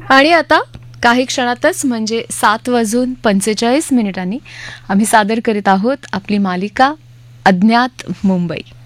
आणि आता काही क्षणातच म्हणजे 7:45 आम्ही सादर करीत आहोत आपली मालिका अज्ञात मुंबई.